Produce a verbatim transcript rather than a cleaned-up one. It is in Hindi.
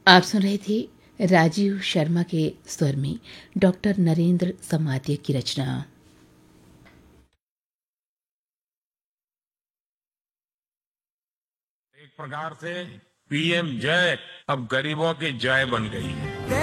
आप सुन रहे थे राजीव शर्मा के स्वर में डॉक्टर नरेंद्र समाध्य की रचना। एक प्रकार से पीएम जय अब गरीबों की जय बन गई है।